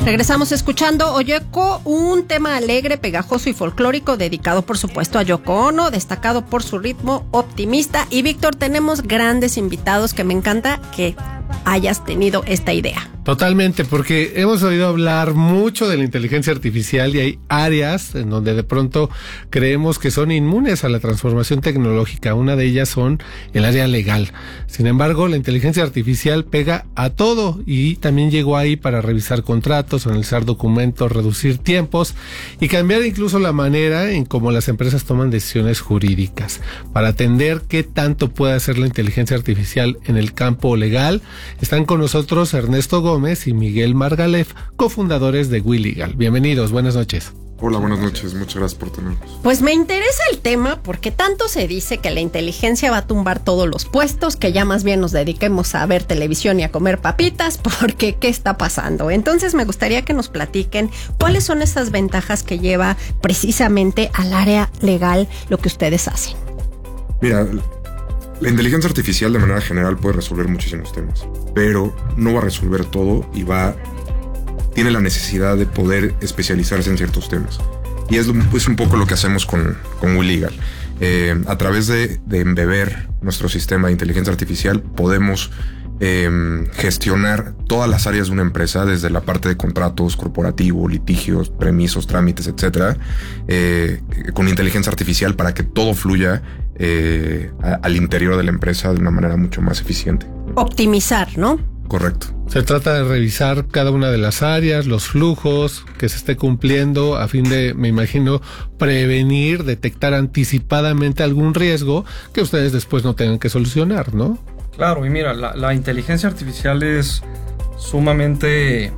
Regresamos escuchando Oyeko, un tema alegre, pegajoso y folclórico dedicado por supuesto a Yoko Ono, destacado por su ritmo optimista. Y Víctor, tenemos grandes invitados que me encanta que hayas tenido esta idea. Totalmente, porque hemos oído hablar mucho de la inteligencia artificial y hay áreas en donde de pronto creemos que son inmunes a la transformación tecnológica. Una de ellas son el área legal. Sin embargo, la inteligencia artificial pega a todo y también llegó ahí para revisar contratos, analizar documentos, reducir tiempos y cambiar incluso la manera en cómo las empresas toman decisiones jurídicas. Para atender qué tanto puede hacer la inteligencia artificial en el campo legal, están con nosotros Ernesto Gómez y Miguel Margalef, cofundadores de WeLegal. Bienvenidos, buenas noches. Hola, buenas noches, muchas gracias por tenernos. Pues me interesa el tema porque tanto se dice que la inteligencia va a tumbar todos los puestos, que ya más bien nos dediquemos a ver televisión y a comer papitas, porque ¿qué está pasando? Entonces me gustaría que nos platiquen cuáles son esas ventajas que lleva precisamente al área legal lo que ustedes hacen. Mira, la inteligencia artificial de manera general puede resolver muchísimos temas, pero no va a resolver todo y tiene la necesidad de poder especializarse en ciertos temas. Y es un poco lo que hacemos con WeLegal. A través de embeber nuestro sistema de inteligencia artificial podemos gestionar todas las áreas de una empresa, desde la parte de contratos, corporativo, litigios, permisos, trámites, etcétera, con inteligencia artificial para que todo fluya al interior de la empresa de una manera mucho más eficiente. Optimizar, ¿no? Correcto. Se trata de revisar cada una de las áreas, los flujos, que se esté cumpliendo a fin de, me imagino, prevenir, detectar anticipadamente algún riesgo que ustedes después no tengan que solucionar, ¿no? Claro, y mira, la inteligencia artificial es sumamente,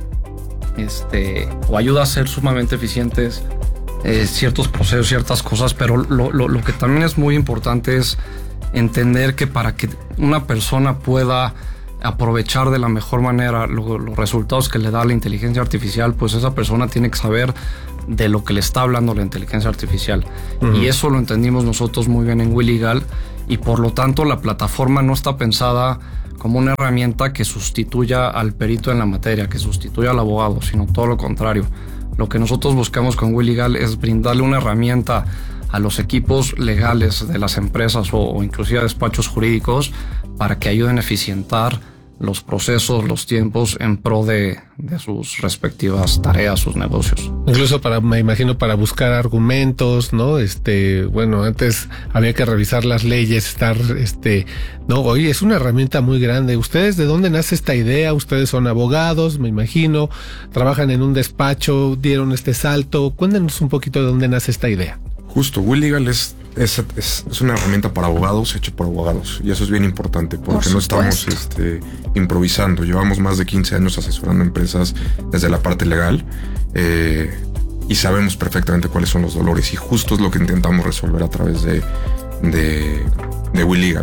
o ayuda a ser sumamente eficientes ciertos procesos, ciertas cosas, pero lo que también es muy importante es entender que para que una persona pueda aprovechar de la mejor manera los resultados que le da la inteligencia artificial, pues esa persona tiene que saber de lo que le está hablando la inteligencia artificial. Uh-huh. Y eso lo entendimos nosotros muy bien en WeLegal, y por lo tanto la plataforma no está pensada como una herramienta que sustituya al perito en la materia, que sustituya al abogado, sino todo lo contrario. Lo que nosotros buscamos con WeLegal es brindarle una herramienta a los equipos legales de las empresas o inclusive a despachos jurídicos para que ayuden a eficientar los procesos, los tiempos en pro de sus respectivas tareas, sus negocios. Incluso me imagino para buscar argumentos, ¿no? Bueno, antes había que revisar las leyes, no, oye, es una herramienta muy grande. ¿Ustedes de dónde nace esta idea? Ustedes son abogados, me imagino, trabajan en un despacho, dieron este salto. Cuéntenos un poquito de dónde nace esta idea. Justo, WeLegal es una herramienta para abogados, hecha por abogados, y eso es bien importante porque no estamos improvisando. Llevamos más de 15 años asesorando empresas desde la parte legal y sabemos perfectamente cuáles son los dolores, y justo es lo que intentamos resolver a través de WeLegal.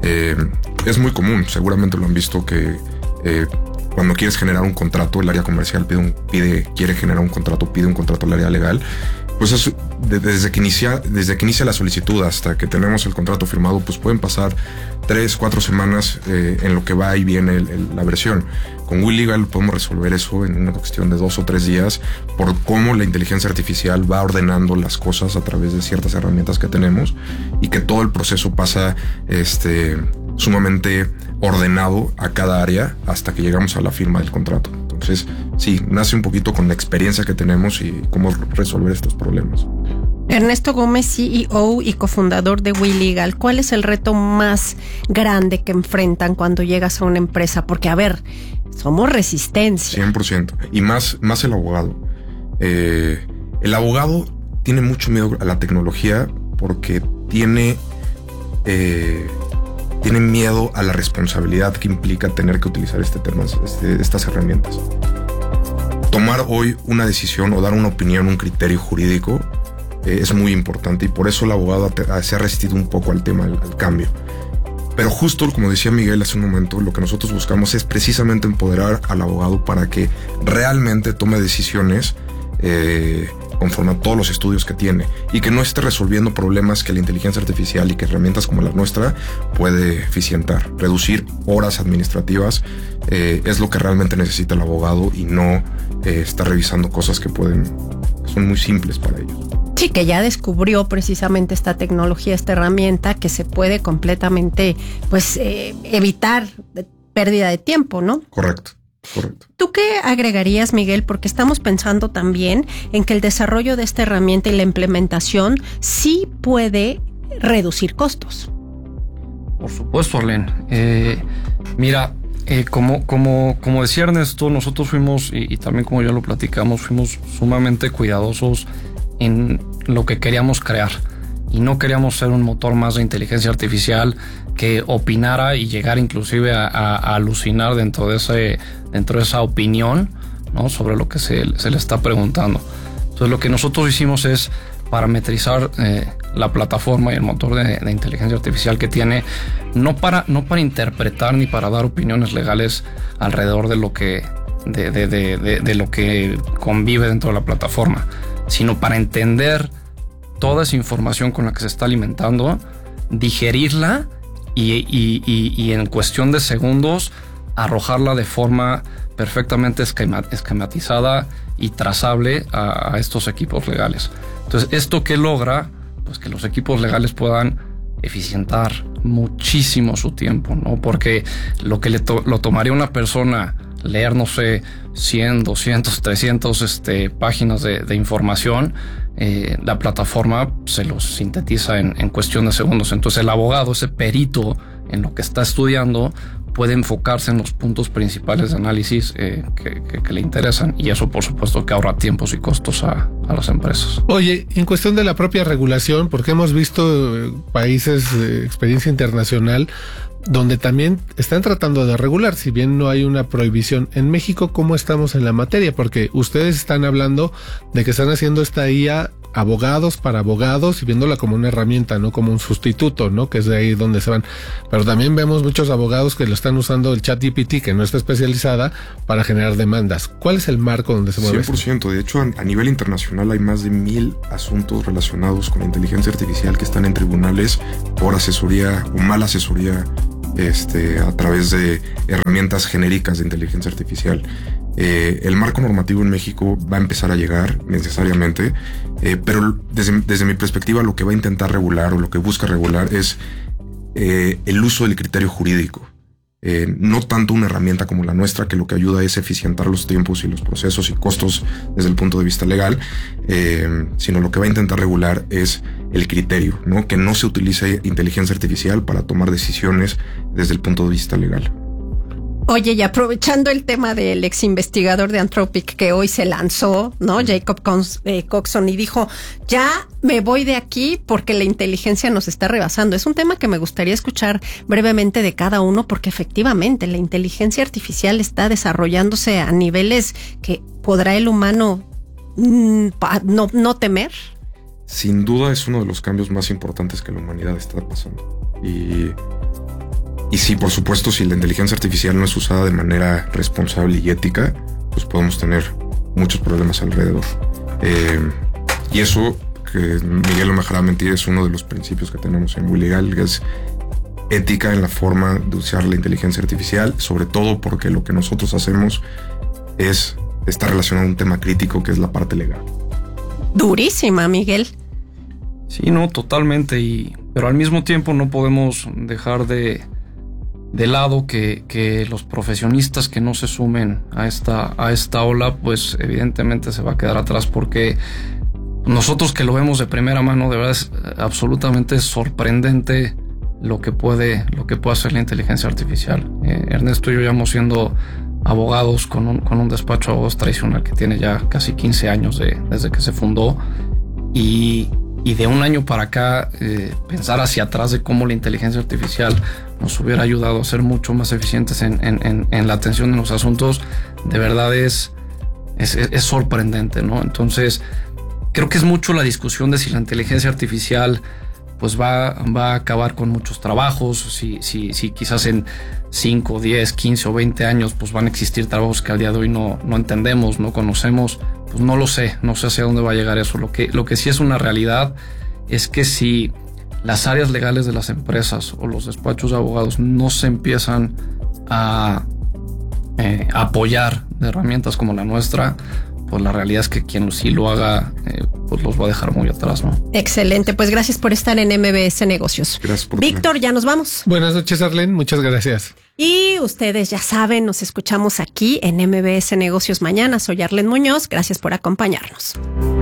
Es muy común, seguramente lo han visto, que cuando quieres generar un contrato, el área comercial quiere generar un contrato, pide un contrato al área legal. Pues eso, desde que inicia la solicitud hasta que tenemos el contrato firmado, pues pueden pasar 3-4 semanas en lo que va y viene la versión. Con WeLegal podemos resolver eso en una cuestión de 2 o 3 días por cómo la inteligencia artificial va ordenando las cosas a través de ciertas herramientas que tenemos, y que todo el proceso pasa sumamente ordenado a cada área hasta que llegamos a la firma del contrato. Entonces, sí, nace un poquito con la experiencia que tenemos y cómo resolver estos problemas. Ernesto Gómez, CEO y cofundador de WeLegal, ¿cuál es el reto más grande que enfrentan cuando llegas a una empresa? Porque, a ver, somos resistencia. 100%. Y más el abogado. El abogado tiene mucho miedo a la tecnología porque tiene miedo a la responsabilidad que implica tener que utilizar estas herramientas. Tomar hoy una decisión o dar una opinión, un criterio jurídico, es muy importante, y por eso el abogado se ha resistido un poco al tema, al cambio. Pero justo como decía Miguel hace un momento, lo que nosotros buscamos es precisamente empoderar al abogado para que realmente tome decisiones conforme a todos los estudios que tiene, y que no esté resolviendo problemas que la inteligencia artificial y que herramientas como la nuestra puede eficientar. Reducir horas administrativas es lo que realmente necesita el abogado, y no está revisando cosas que son muy simples para ellos. Sí, que ya descubrió precisamente esta tecnología, esta herramienta que se puede completamente, pues, evitar pérdida de tiempo, ¿no? Correcto. ¿Tú qué agregarías, Miguel? Porque estamos pensando también en que el desarrollo de esta herramienta y la implementación sí puede reducir costos. Por supuesto, Arlene. Mira, como decía Ernesto, nosotros fuimos, y también como ya lo platicamos, fuimos sumamente cuidadosos en lo que queríamos crear. Y no queríamos ser un motor más de inteligencia artificial que opinara y llegar inclusive a alucinar dentro de esa opinión, ¿no?, sobre lo que se le está preguntando. Entonces, lo que nosotros hicimos es parametrizar la plataforma y el motor de inteligencia artificial que tiene, no para interpretar ni para dar opiniones legales alrededor de lo que convive dentro de la plataforma, sino para entender toda esa información con la que se está alimentando, digerirla y en cuestión de segundos arrojarla de forma perfectamente esquematizada y trazable a estos equipos legales. Entonces, ¿esto qué logra? Pues que los equipos legales puedan eficientar muchísimo su tiempo, ¿no? Porque lo que lo tomaría una persona leer, no sé, 100, 200, 300 páginas de información, la plataforma se los sintetiza en cuestión de segundos. Entonces el abogado, ese perito en lo que está estudiando, puede enfocarse en los puntos principales de análisis que le interesan, y eso por supuesto que ahorra tiempos y costos a las empresas. Oye, en cuestión de la propia regulación, porque hemos visto países de experiencia internacional donde también están tratando de regular, si bien no hay una prohibición. En México, ¿cómo estamos en la materia? Porque ustedes están hablando de que están haciendo esta IA abogados para abogados y viéndola como una herramienta, no como un sustituto, ¿no? Que es de ahí donde se van. Pero también vemos muchos abogados que lo están usando el ChatGPT, que no está especializada, para generar demandas. ¿Cuál es el marco donde se mueve 100%. esto? De hecho, a nivel internacional hay más de 1000 asuntos relacionados con la inteligencia artificial que están en tribunales por asesoría o mala asesoría a través de herramientas genéricas de inteligencia artificial. El marco normativo en México va a empezar a llegar necesariamente, pero desde mi perspectiva lo que va a intentar regular o lo que busca regular es el uso del criterio jurídico. No tanto una herramienta como la nuestra, que lo que ayuda es eficientar los tiempos y los procesos y costos desde el punto de vista legal, sino lo que va a intentar regular es el criterio, ¿no? Que no se utilice inteligencia artificial para tomar decisiones desde el punto de vista legal. Oye, y aprovechando el tema del ex investigador de Anthropic que hoy se lanzó, ¿no? Jacob Coxon, y dijo, ya me voy de aquí porque la inteligencia nos está rebasando. Es un tema que me gustaría escuchar brevemente de cada uno, porque efectivamente la inteligencia artificial está desarrollándose a niveles que podrá el humano no temer. Sin duda es uno de los cambios más importantes que la humanidad está pasando. Y sí, por supuesto, si la inteligencia artificial no es usada de manera responsable y ética, pues podemos tener muchos problemas alrededor. Y eso, que Miguel no me dejará mentir, es uno de los principios que tenemos en WiLegal, que es ética en la forma de usar la inteligencia artificial, sobre todo porque lo que nosotros hacemos está relacionado a un tema crítico que es la parte legal. Durísima, Miguel. Sí, no, totalmente, pero al mismo tiempo no podemos dejar de lado que los profesionistas que no se sumen a esta ola, pues evidentemente se va a quedar atrás, porque nosotros que lo vemos de primera mano, de verdad es absolutamente sorprendente lo que puede hacer la inteligencia artificial. Ernesto y yo llevamos siendo abogados con un despacho de abogados tradicional que tiene ya casi 15 años desde que se fundó, y de un año para acá pensar hacia atrás de cómo la inteligencia artificial nos hubiera ayudado a ser mucho más eficientes en la atención de los asuntos, de verdad es sorprendente, ¿no? Entonces creo que es mucho la discusión de si la inteligencia artificial pues va a acabar con muchos trabajos. Si quizás en 5, 10, 15 o 20 años pues van a existir trabajos que al día de hoy no entendemos, no conocemos, pues no sé hacia dónde va a llegar eso. Lo que sí es una realidad es que si las áreas legales de las empresas o los despachos de abogados no se empiezan a apoyar de herramientas como la nuestra, pues la realidad es que quien sí lo haga, pues los va a dejar muy atrás, ¿no? Excelente, pues gracias por estar en MBS Negocios. Gracias por Víctor, ya nos vamos. Buenas noches, Arlene, muchas gracias. Y ustedes ya saben, nos escuchamos aquí en MBS Negocios mañana. Soy Arlene Muñoz, gracias por acompañarnos.